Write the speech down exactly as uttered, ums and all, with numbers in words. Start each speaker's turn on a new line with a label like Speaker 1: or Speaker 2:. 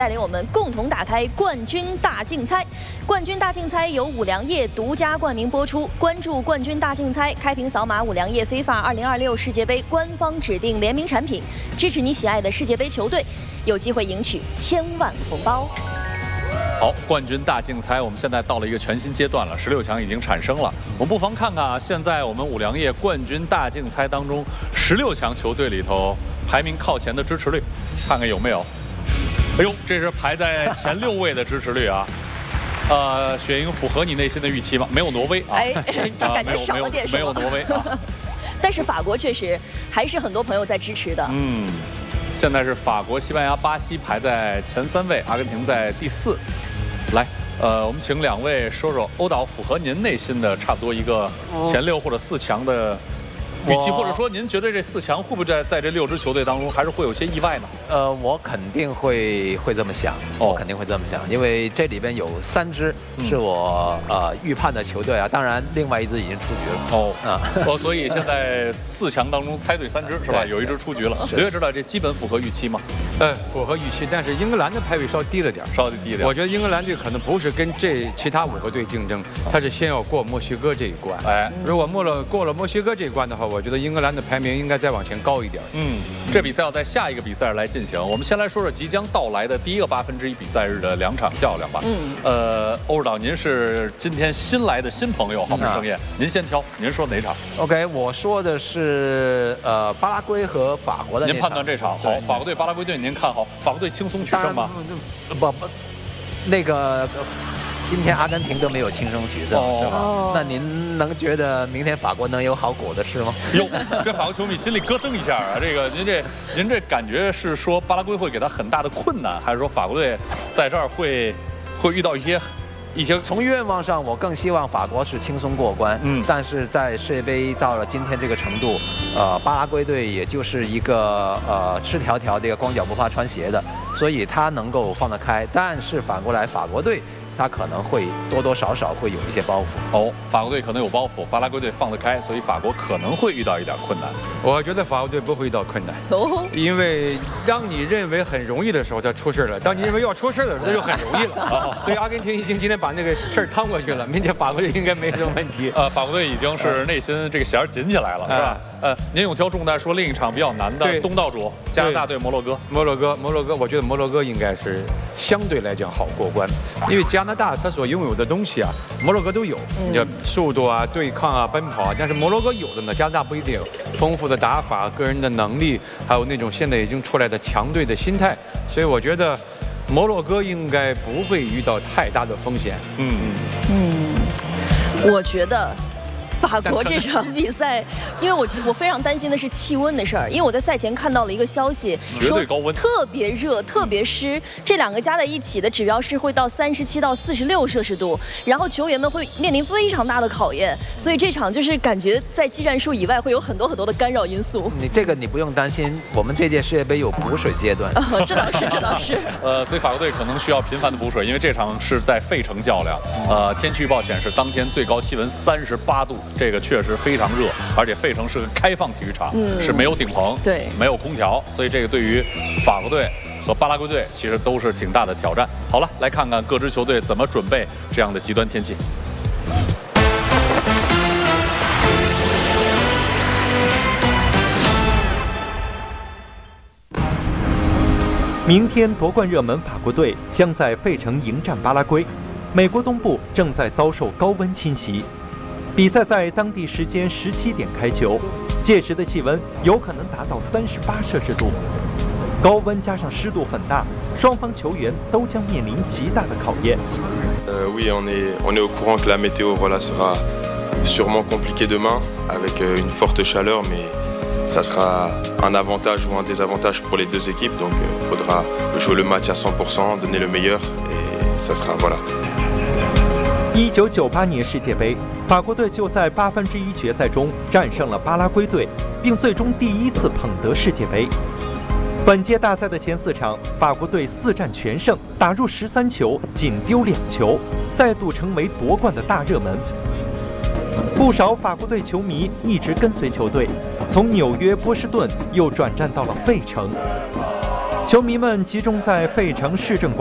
Speaker 1: 带领我们共同打开冠军大竞猜。冠军大竞猜由五粮液独家冠名播出。关注冠军大竞猜，开屏扫码五粮液非法二零二六世界杯官方指定联名产品，支持你喜爱的世界杯球队，有机会赢取千万红包。
Speaker 2: 好，冠军大竞猜，我们现在到了一个全新阶段了，十六强已经产生了。我们不妨看看啊，现在我们五粮液冠军大竞猜当中，十六强球队里头排名靠前的支持率，看看有没有。哎呦，这是排在前六位的支持率啊。呃，雪莹符合你内心的预期吗？没有挪威啊，
Speaker 1: 哎，这感觉少了点什么。
Speaker 2: 没有挪威啊。
Speaker 1: 但是法国确实还是很多朋友在支持的。
Speaker 2: 嗯。 现在是法国、西班牙、巴西排在前三位，阿根廷在第四。来，呃，我们请两位说说欧导符合您内心的差不多一个前六或者四强的预期，或者说您觉得这四强会不会在在这六支球队当中，还是会有些意外呢？
Speaker 3: 呃，我肯定会会这么想，哦、我肯定会这么想，因为这里边有三支是我、嗯、呃预判的球队啊，当然另外一支已经出局了。哦啊，
Speaker 2: 哦，所以现在四强当中猜对三支是吧？有一支出局了。刘烨知道这基本符合预期吗？
Speaker 4: 呃，符合预期，但是英格兰的排位稍低了点，
Speaker 2: 稍微低了点。
Speaker 4: 我觉得英格兰队可能不是跟这其他五个队竞争，他是先要过墨西哥这一关。哎，如果过了过了墨西哥这一关的话，我觉得英格兰的排名应该再往前高一点。
Speaker 2: 嗯，这比赛要在下一个比赛日来进行。我们先来说说即将到来的第一个八分之一比赛日的两场较量吧。嗯，呃，欧指导，您是今天新来的新朋友，好门盛宴，您先挑，您说哪场
Speaker 3: ？OK， 我说的是呃巴拉圭和法国的。
Speaker 2: 您判断这场好，法国队、巴拉圭队，您看好法国队轻松取胜吗？
Speaker 3: 不不，那个。 今天阿根廷都没有轻松取胜，哦、是吧？那您能觉得明天法国能有好果子吃吗？
Speaker 2: 哟，这法国球迷心里咯噔一下啊！这个您这您这感觉是说巴拉圭会给他很大的困难，还是说法国队在这儿会会遇到一些一些？
Speaker 3: 从愿望上，我更希望法国是轻松过关。嗯，但是在世界杯到了今天这个程度，呃，巴拉圭队也就是一个呃赤条条的一个光脚不怕穿鞋的，所以他能够放得开。但是反过来，法国队。 他可能会多多少少会有一些包袱
Speaker 2: 哦，法国队可能有包袱，巴拉圭队放得开，所以法国可能会遇到一点困难。
Speaker 4: 我觉得法国队不会遇到困难，哦，因为当你认为很容易的时候，他出事了；当你认为要出事的时候，他就很容易了。所以阿根廷已经今天把那个事儿趟过去了，明天法国队应该没什么问题。
Speaker 2: 呃，法国队已经是内心这个弦紧起来了，是吧？呃，您有挑重担说另一场比较难的东道主加拿大对摩洛哥，
Speaker 4: 摩洛哥，摩洛哥，我觉得摩洛哥应该是相对来讲好过关，因为加拿大他所拥有的东西啊，摩洛哥都有，你叫速度啊、对抗啊、奔跑啊，但是摩洛哥有的呢，加拿大不一定有。丰富的打法、个人的能力，还有那种现在已经出来的强队的心态，所以我觉得摩洛哥应该不会遇到太大的风险。
Speaker 1: 嗯嗯，我觉得。 法国这场比赛，因为我我非常担心的是气温的事儿，因为我在赛前看到了一个消息，说特别热、特别湿，这两个加在一起的指标是会到三十七到四十六摄氏度，然后球员们会面临非常大的考验，所以这场就是感觉在技战术以外会有很多很多的干扰因素。
Speaker 3: 你这个你不用担心，我们这届世界杯有补水阶段，
Speaker 1: 哦、这倒是，这倒是。
Speaker 2: 呃，所以法国队可能需要频繁的补水，因为这场是在费城较量。呃，天气预报显示当天最高气温三十八度。 这个确实非常热，而且费城是个开放体育场，嗯、是没有顶棚，
Speaker 1: 对，
Speaker 2: 没有空调，所以这个对于法国队和巴拉圭队其实都是挺大的挑战。好了，来看看各支球队怎么准备这样的极端天气。
Speaker 5: 明天夺冠热门法国队将在费城迎战巴拉圭，美国东部正在遭受高温侵袭。 比赛在当地时间十七点开球，届时的气温有可能达到三十八摄氏度，高温加上湿度很大，双方球员都将面临极大的考验。
Speaker 6: Euh, oui, on est on est au courant que la météo voilà sera sûrement compliquée demain avec une forte chaleur, mais ça sera un avantage ou un désavantage pour les deux équipes. Donc, il faudra jouer le match à cent pour cent, donner le meilleur, et ça sera voilà.
Speaker 5: 一九九八年世界杯，法国队就在八分之一决赛中战胜了巴拉圭队，并最终第一次捧得世界杯。本届大赛的前四场，法国队四战全胜，打入十三球，仅丢两球，再度成为夺冠的大热门。不少法国队球迷一直跟随球队，从纽约、波士顿又转战到了费城。 球迷们集中在费城市政